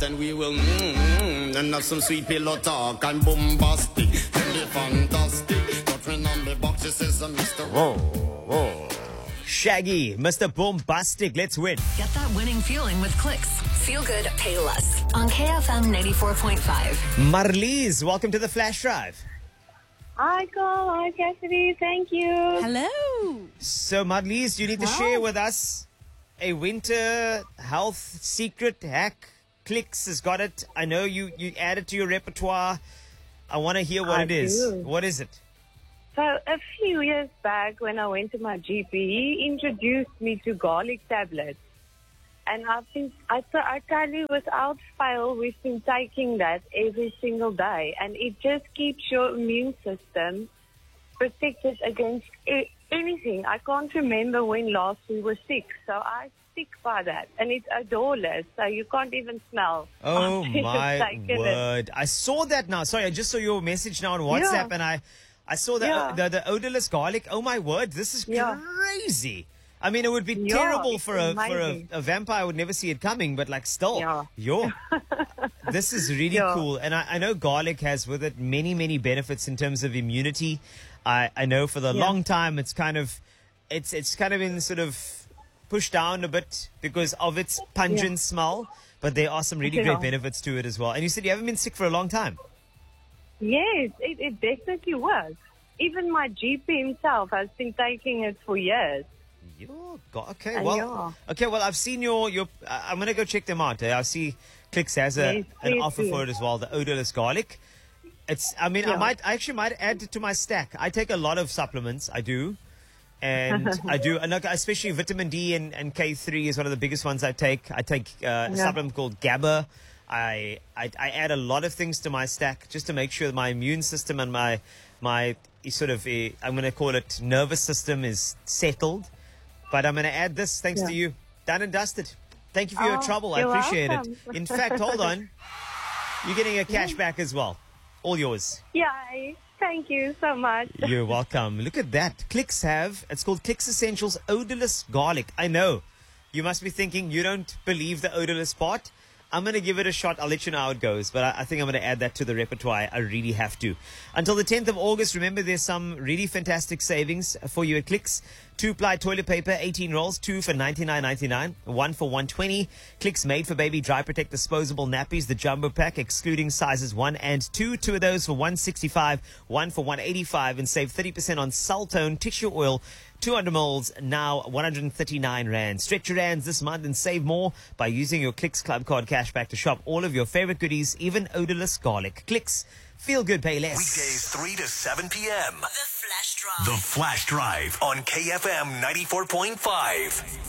Then we will and have some sweet pillow talk and bombastic and be fantastic. Don't remember boxes says Mr. Whoa. Shaggy, Mr. Bombastic, let's win. Get that winning feeling with Clicks. Feel good, pay less. On KFM 94.5. Marlies, welcome to the Flash Drive. Hi, Cole. Hi, Cassidy. Thank you. Hello. So, Marlies, you need to share with us a winter health secret hack. Clicks has got it. I know you add it to your repertoire. I want to hear what it is. What is it? So a few years back when I went to my GP, he introduced me to garlic tablets. And I tell you, without fail, we've been taking that every single day. And it just keeps your immune system protected against anything. I can't remember when last we were sick. So I stick by that. And it's odorless, so you can't even smell. Oh, my word. I saw that now. Sorry, I just saw your message now on WhatsApp, and I saw the odorless garlic. Oh, my word. This is crazy. I mean, it would be terrible for a vampire. I would never see it coming, but like still, this is really cool. And I know garlic has with it many, many benefits in terms of immunity. I know for the long time it's kind of been sort of pushed down a bit because of its pungent smell, but there are some really great benefits to it as well. And you said you haven't been sick for a long time. Yes, it definitely works. Even my GP himself has been taking it for years. Okay, well, I've seen your I'm going to go check them out. I see Clicks has an offer for it as well, the odorless garlic. I actually might add it to my stack. I take a lot of supplements, I do. And and especially vitamin D and K3 is one of the biggest ones I take. I take a supplement called GABA. I add a lot of things to my stack just to make sure that my immune system and my sort of, I'm going to call it nervous system is settled. But I'm going to add this thanks to you. Done and dusted. Thank you for your trouble. I appreciate it. In fact, hold on. You're getting a cash back as well. All yours. Yay. Thank you so much. You're welcome. Look at that. It's called Clicks Essentials Odorless Garlic. I know. You must be thinking you don't believe the odorless part. I'm going to give it a shot. I'll let you know how it goes. But I think I'm going to add that to the repertoire. I really have to. Until the 10th of August, remember there's some really fantastic savings for you at Clicks. 2-ply toilet paper, 18 rolls, 2 for $99.99, 1 for $120. Clicks Made for Baby Dry Protect disposable nappies, the jumbo pack, excluding sizes 1 and 2. 2 of those for $165, 1 for $185, and save 30% on Saltone tissue oil. 200 mils, now 139 Rand. Stretch your rands this month and save more by using your Clicks Club Card cashback to shop all of your favorite goodies, even odorless garlic. Clicks, feel good, pay less. Weekdays 3 to 7 p.m. The Flash Drive. The Flash Drive on KFM 94.5.